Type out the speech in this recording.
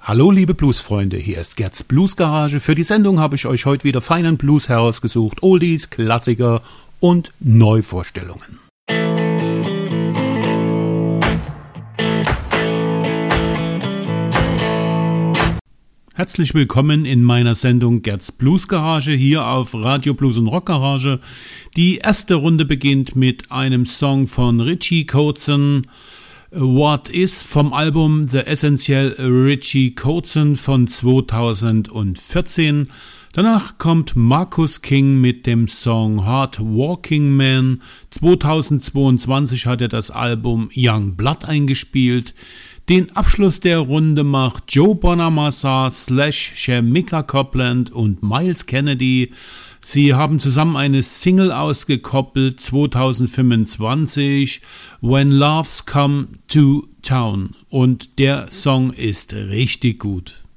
Hallo liebe Bluesfreunde, hier ist Gerds Bluesgarage. Für die Sendung habe ich euch heute wieder feinen Blues herausgesucht, Oldies, Klassiker und Neuvorstellungen. Herzlich willkommen in meiner Sendung Gerds Bluesgarage hier auf Radio Blues und Rock Garage. Die erste Runde beginnt mit einem Song von Richie Kotzen, What Is, vom Album The Essential Richie Kotzen von 2014. Danach kommt Marcus King mit dem Song Hard Walking Man. 2022 hat er das Album Young Blood eingespielt. Den Abschluss der Runde macht Joe Bonamassa / Shamika Copland und Miles Kennedy. Sie haben zusammen eine Single ausgekoppelt 2025, When Loves Come to Town, und der Song ist richtig gut.